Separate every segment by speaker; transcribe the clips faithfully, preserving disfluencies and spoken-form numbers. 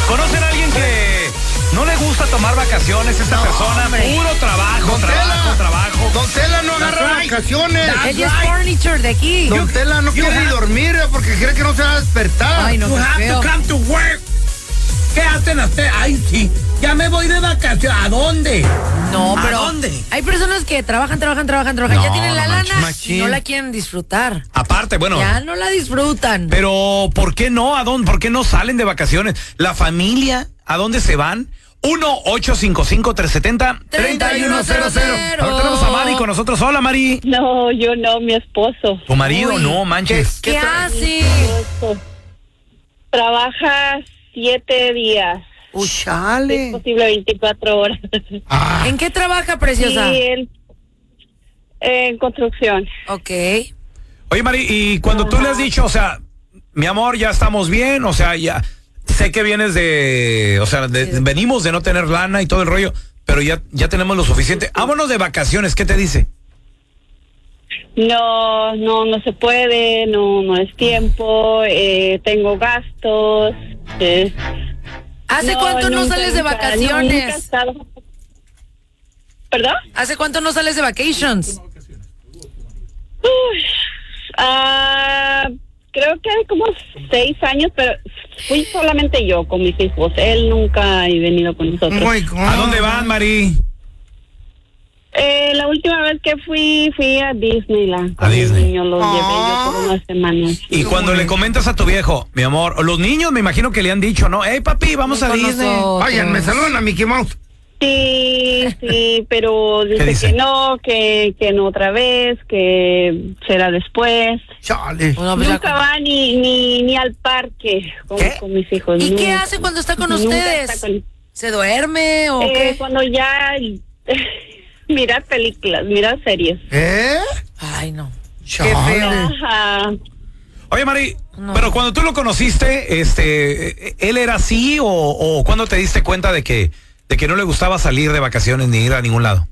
Speaker 1: ¿Conocen a alguien que no le gusta tomar vacaciones? Esta
Speaker 2: No,
Speaker 1: persona,
Speaker 2: hombre.
Speaker 1: puro trabajo,
Speaker 3: Don
Speaker 1: trabajo,
Speaker 3: Tela.
Speaker 1: trabajo.
Speaker 3: Don Tela no agarra
Speaker 2: right.
Speaker 3: vacaciones.
Speaker 2: That's
Speaker 4: Ella es
Speaker 2: right.
Speaker 4: furniture de aquí.
Speaker 3: Don
Speaker 2: You-
Speaker 3: Tela no
Speaker 2: you
Speaker 3: quiere ni
Speaker 2: have-
Speaker 3: dormir eh, porque cree que no se va a despertar.
Speaker 4: Ay, no,
Speaker 2: You
Speaker 4: qué
Speaker 2: have
Speaker 4: feo.
Speaker 2: to come to work. ¿Qué hacen ustedes? Ay, sí. Ya me voy de vacaciones. ¿A dónde?
Speaker 4: No,
Speaker 2: ¿A
Speaker 4: pero
Speaker 2: dónde?
Speaker 4: hay personas que trabajan, trabajan, trabajan, trabajan.
Speaker 1: No,
Speaker 4: ya tienen la
Speaker 1: no manches,
Speaker 4: lana
Speaker 3: machín.
Speaker 4: y no la quieren disfrutar.
Speaker 1: Aparte, bueno,
Speaker 4: Ya no la disfrutan.
Speaker 1: pero ¿por qué no? ¿A dónde? ¿Por qué no salen de vacaciones? ¿La familia? ¿A dónde se van? uno ocho cinco cinco, tres siete cero, tres uno cero cero. Ahora tenemos a Mari con nosotros. Hola, Mari.
Speaker 5: No, yo no, mi esposo.
Speaker 1: ¿Tu marido?
Speaker 4: Uy.
Speaker 1: No, manches.
Speaker 4: ¿Qué, hace?
Speaker 5: Trabaja siete días,
Speaker 4: Uy,
Speaker 5: es
Speaker 3: Chale.
Speaker 5: posible veinticuatro horas.
Speaker 3: Ah,
Speaker 4: ¿En qué trabaja, preciosa?
Speaker 5: Y él en construcción.
Speaker 4: Ok.
Speaker 1: Oye, Mari, y cuando tú le has dicho, o sea, mi amor, ya estamos bien, o sea, ya sé que vienes de, o sea, de- venimos de no tener lana y todo el rollo, pero ya, ya tenemos lo suficiente. Vámonos de vacaciones, ¿qué te dice?
Speaker 5: No, no, no se puede, no, no es tiempo, eh, tengo gastos. eh,
Speaker 4: ¿Hace cuánto no
Speaker 5: nunca,
Speaker 4: sales de
Speaker 5: nunca,
Speaker 4: vacaciones?
Speaker 5: nunca he estado- ¿Perdón?
Speaker 4: ¿Hace cuánto no sales de vacations?
Speaker 5: Uy, ah, creo que hay como seis años, pero fui solamente yo con mis hijos. Él nunca ha venido con nosotros.
Speaker 3: my God.
Speaker 1: ¿A dónde van, Mari?
Speaker 5: Eh, la última vez que fui, fui a Disneyland.
Speaker 1: A
Speaker 5: Con mis
Speaker 1: Disney.
Speaker 5: niños los llevé yo por unas semanas.
Speaker 1: Y cuando le comentas a tu viejo, mi amor, los niños me imagino que le han dicho, ¿no? Hey, papi, vamos a
Speaker 4: Con
Speaker 1: Disney.
Speaker 4: nosotros.
Speaker 3: Vayan, me saludan a Mickey Mouse.
Speaker 5: Sí, sí, pero dice,
Speaker 1: dice?
Speaker 5: que no, que, que no otra vez, que será después.
Speaker 3: Chale.
Speaker 4: Bueno, pues ya-
Speaker 5: Nunca va ni, ni, ni al parque con,
Speaker 1: ¿Qué?
Speaker 5: con mis hijos.
Speaker 4: ¿Y qué
Speaker 5: nunca.
Speaker 4: hace cuando está con
Speaker 5: Nunca
Speaker 4: ustedes?
Speaker 5: está con-
Speaker 4: ¿Se duerme o
Speaker 5: Eh,
Speaker 4: qué?
Speaker 5: cuando ya mira películas, mira series.
Speaker 3: ¿Eh?
Speaker 4: Ay, no.
Speaker 3: Chale.
Speaker 4: Qué feo.
Speaker 5: Ajá.
Speaker 1: Oye, Mari,
Speaker 4: No.
Speaker 1: pero cuando tú lo conociste, este, ¿él era así o, o cuándo te diste cuenta de que, de que no le gustaba salir de vacaciones ni ir a ningún lado?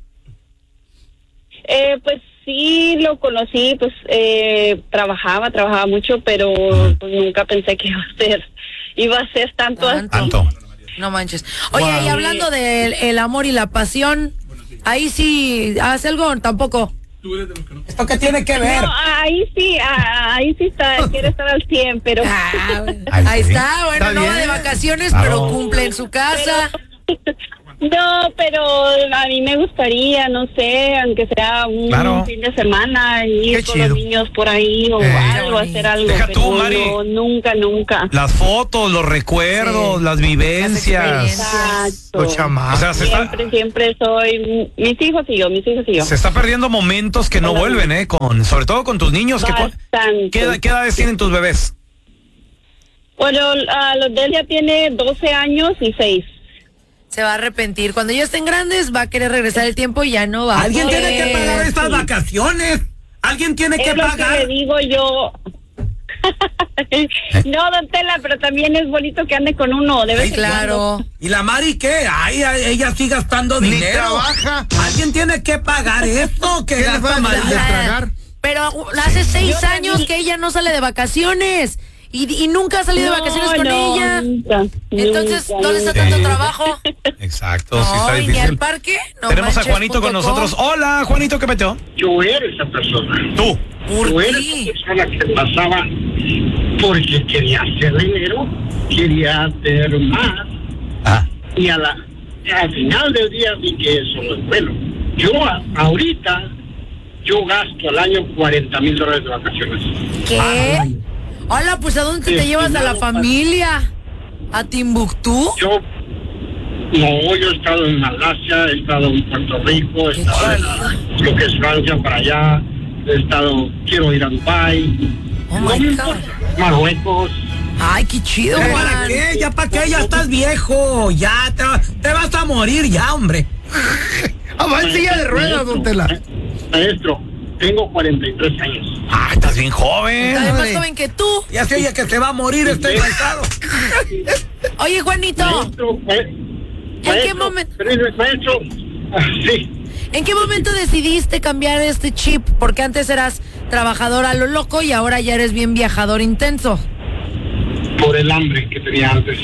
Speaker 5: Eh, pues sí, lo conocí, pues eh, trabajaba, trabajaba mucho, pero pues, nunca pensé que iba a ser, iba a ser tanto así.
Speaker 1: Tanto.
Speaker 4: No manches. Oye,
Speaker 3: Wow.
Speaker 4: y hablando del el amor y la pasión, ahí sí, ¿hace algo o tampoco?
Speaker 2: ¿Esto qué tiene que ver?
Speaker 5: No, ahí sí, ah, ahí sí está, quiere estar al cien, pero
Speaker 4: Ah, bueno.
Speaker 1: Ay,
Speaker 4: ahí
Speaker 1: sí.
Speaker 4: está, bueno,
Speaker 3: Está
Speaker 4: no va
Speaker 3: bien.
Speaker 4: de vacaciones,
Speaker 1: Claro.
Speaker 4: pero cumple en su casa.
Speaker 5: no, pero a mí me gustaría, no sé, aunque sea un
Speaker 1: Claro.
Speaker 5: fin de semana, ir
Speaker 3: Qué
Speaker 5: con
Speaker 3: chido.
Speaker 5: los niños por ahí o
Speaker 3: Eh.
Speaker 5: algo, hacer algo.
Speaker 1: Deja
Speaker 5: pero
Speaker 1: tú, Mari.
Speaker 5: no, nunca, nunca.
Speaker 1: Las fotos, los recuerdos,
Speaker 4: Sí.
Speaker 1: las vivencias.
Speaker 5: Exacto.
Speaker 3: Los chamacos.
Speaker 1: O sea, se está,
Speaker 5: Siempre, siempre soy mis hijos y yo, mis hijos y yo.
Speaker 1: se está perdiendo momentos que no vuelven, ¿eh? Con, sobre todo con tus niños. Que, cu-
Speaker 5: Bastante.
Speaker 1: ¿qué, edad- qué edades tienen tus bebés?
Speaker 5: Bueno, a los de él ya tiene doce años y seis.
Speaker 4: Se va a arrepentir. Cuando ya estén grandes, va a querer regresar el tiempo y ya no va.
Speaker 2: Alguien
Speaker 4: a
Speaker 2: tiene que
Speaker 4: querer.
Speaker 2: pagar estas vacaciones. Alguien tiene que
Speaker 5: Es lo que
Speaker 2: pagar.
Speaker 5: le digo yo. No, don Tela, pero también es bonito que ande con uno, de vez
Speaker 4: Ay,
Speaker 5: en
Speaker 4: claro.
Speaker 2: ¿Y la Mari qué? Ay, ay, ella sigue gastando
Speaker 3: Ni
Speaker 2: dinero.
Speaker 3: trabaja.
Speaker 2: Alguien tiene que pagar esto que
Speaker 3: ¿Qué le
Speaker 2: gasta
Speaker 3: va a
Speaker 2: Mari.
Speaker 3: de tragar?
Speaker 4: Pero uh, hace seis
Speaker 5: Yo
Speaker 4: años
Speaker 5: también.
Speaker 4: que ella no sale de vacaciones. Y, y nunca ha salido de vacaciones con
Speaker 5: no,
Speaker 4: ella.
Speaker 5: nunca,
Speaker 4: Entonces,
Speaker 5: nunca,
Speaker 4: ¿no le está
Speaker 5: nunca.
Speaker 4: tanto
Speaker 1: Sí.
Speaker 4: trabajo?
Speaker 1: Exacto, sí está
Speaker 4: No, y ni
Speaker 1: difícil.
Speaker 4: al parque. No
Speaker 1: Tenemos a
Speaker 4: manches
Speaker 1: Juanito con
Speaker 4: punto com.
Speaker 1: nosotros. Hola, Juanito, ¿qué peteo?
Speaker 6: Yo era esa persona.
Speaker 1: Tú.
Speaker 4: ¿Por
Speaker 6: Yo era
Speaker 4: qué?
Speaker 6: esa persona que pasaba porque quería hacer dinero, quería hacer más,
Speaker 1: Ah.
Speaker 6: y a la, al final del día vi que eso no es bueno. Yo a- ahorita, yo gasto al año cuarenta mil dólares de vacaciones.
Speaker 4: ¿Qué? Hola, pues ¿a dónde te
Speaker 6: Sí,
Speaker 4: llevas a la
Speaker 6: no,
Speaker 4: familia? ¿A Timbuktu?
Speaker 6: Yo, no, yo he estado en Malasia, he estado en Puerto Rico, he
Speaker 4: Qué
Speaker 6: estado
Speaker 4: chido.
Speaker 6: en lo que es Francia para allá, he estado, quiero ir a Dubái,
Speaker 4: Oh
Speaker 6: no
Speaker 4: my
Speaker 6: me
Speaker 4: God.
Speaker 6: importa, Marruecos.
Speaker 4: Ay, qué chido,
Speaker 2: ¿Para
Speaker 4: Juan.
Speaker 2: qué? ¿Ya para qué? Ya estás viejo. Ya te, va- te vas a morir ya, hombre.
Speaker 3: Ah, va en silla de ruedas, don Tela.
Speaker 6: Maestro, tengo cuarenta y tres años.
Speaker 1: Ah, estás bien joven.
Speaker 4: Está más
Speaker 3: Hombre.
Speaker 4: joven que tú.
Speaker 2: Ya se oye que se va a morir este cansado.
Speaker 4: Oye, Juanito,
Speaker 6: Maestro, ma-
Speaker 4: qué
Speaker 6: maestro,
Speaker 4: momento?
Speaker 6: pero, maestro, ah, sí,
Speaker 4: ¿en qué momento decidiste cambiar este chip? Porque antes eras trabajador a lo loco y ahora ya eres bien viajador intenso.
Speaker 6: por el hambre que tenía antes.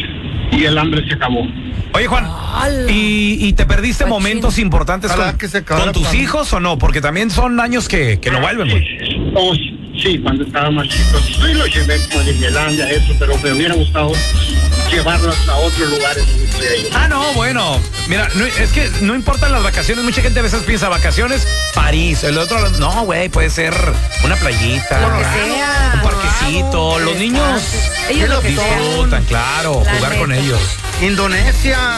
Speaker 6: y el hambre se acabó.
Speaker 1: Oye, Juan, ¿y, y te perdiste
Speaker 4: Machín.
Speaker 1: momentos importantes
Speaker 3: Ojalá
Speaker 1: con,
Speaker 3: que se acabara
Speaker 1: con tus
Speaker 3: pronto.
Speaker 1: hijos o no? Porque también son años que, que no vuelven, güey.
Speaker 6: Oh, sí, cuando estaba más chico. Sí, lo llevé como de Disneylandia, eso, pero me hubiera gustado llevarlos a otros lugares donde estoy ahí.
Speaker 1: Ah, no, bueno. Mira, no, es que no importan las vacaciones. Mucha gente a veces piensa vacaciones, París. El otro, no, güey, puede ser una playita.
Speaker 4: Lo que sea.
Speaker 1: Un parquecito.
Speaker 4: Algo,
Speaker 1: Los
Speaker 4: el
Speaker 1: niños
Speaker 4: espacio. Ellos lo que sea.
Speaker 1: disfrutan, claro,
Speaker 4: La
Speaker 1: jugar con
Speaker 4: neta.
Speaker 1: ellos.
Speaker 3: Indonesia.